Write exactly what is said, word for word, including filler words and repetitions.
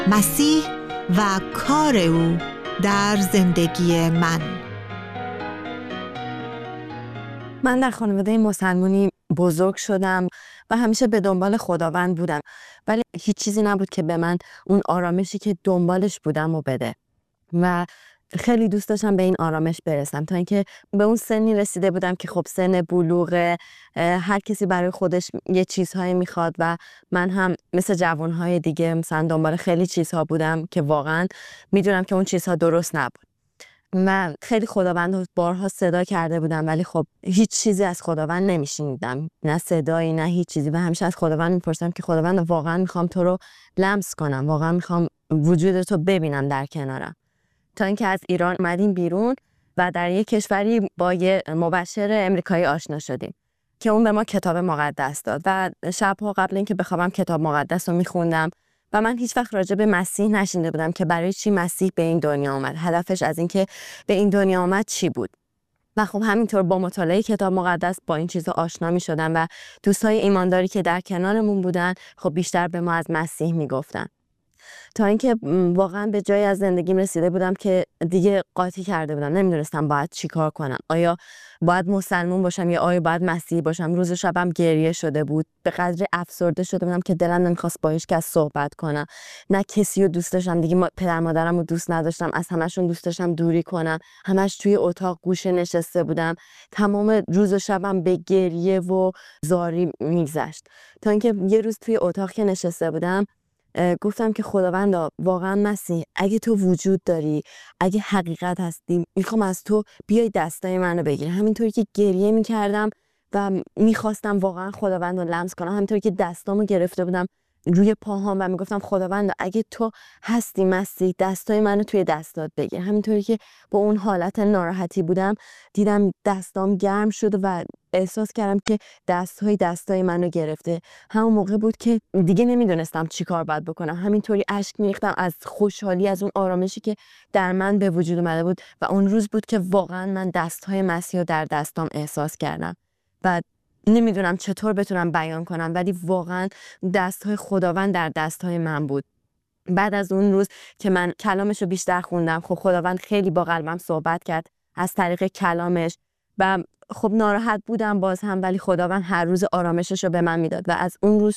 مسیح و کار او در زندگی من. من در خانواده مسلمانی بزرگ شدم و همیشه به دنبال خداوند بودم، ولی هیچ چیزی نبود که به من اون آرامشی که دنبالش بودم و بده و خیلی دوست داشتم به این آرامش برسم، تا اینکه به اون سنی رسیده بودم که خب سن بلوغ، هر کسی برای خودش یه چیزهایی میخواد و من هم مثل جوانهای دیگه مثلا دنبال خیلی چیزها بودم که واقعا میدونم که اون چیزها درست نبود و خیلی خداوند رو بارها صدا کرده بودم، ولی خب هیچ چیزی از خداوند نمیشنیدم، نه صدایی نه هیچ چیزی، و همیشه از خداوند میپرسم که خداوند واقعا میخوام تو رو لمس کنم، واقعا میخوام وجود تو ببینم در کنارم. تا اینکه از ایران اومدیم بیرون و در یک کشوری با یه مبشر امریکایی آشنا شدیم که اون به ما کتاب مقدس داد و شبها قبل اینکه بخوابم کتاب مقدس رو میخوندم و من هیچ وقت راجع به مسیح نشنیده بودم که برای چی مسیح به این دنیا آمد، هدفش از اینکه به این دنیا آمد چی بود. و خب همینطور با مطالعه کتاب مقدس با این چیزا آشنا می‌شدم و دوستای ایمانداری که در کنارمون بودن خب بیشتر به ما از مسیح میگفتن، تا اینکه واقعا به جایی از زندگیم رسیده بودم که دیگه قاطی کرده بودم، نمیدونستم باید چی کار کنم، آیا باید مسلمون باشم یا آیا باید مسیحی باشم. روز شبم گریه شده بود، به قدر افسرده شده بودم که دلم نمیخواست با هیچ کس صحبت کنم، نه کسی رو دوست داشتم دیگه، پدر مادرم رو دوست نداشتم، از همشون دوست داشتم دوری کنم، همش توی اتاق گوشه نشسته بودم، تمام روز و شبم به گریه و زاری میگذشت. تا اینکه یه روز توی اتاق که نشسته بودم گفتم که خداوندا واقعا مسیح اگه تو وجود داری، اگه حقیقت هستی، میخوام از تو بیای دستای منو بگیری. همینطوری که گریه میکردم و میخواستم واقعا خداوند رو لمس کنم، همینطوری که دستامو گرفته بودم روی پاهام و میگفتم خداوندا اگه تو هستی مسیح، دستای منو توی دستات بگیر. همینطوری که با اون حالت ناراحتی بودم دیدم دستام گرم شد و احساس کردم که دستهای دستای منو گرفته. همون موقع بود که دیگه نمیدونستم چی کار باید بکنم، همینطوری اشک میریختم از خوشحالی، از اون آرامشی که در من به وجود اومده بود و اون روز بود که واقعا من دستهای مسیح رو در دستام احساس کردم و نمیدونم چطور بتونم بیان کنم، ولی واقعا دستهای خداوند در دستهای من بود. بعد از اون روز که من کلامش رو بیشتر خوندم، خب خداوند خیلی با قلبم صحبت کرد از طریق کلامش و خب ناراحت بودم باز هم، ولی خداوند هر روز آرامشش رو به من میداد و از اون روز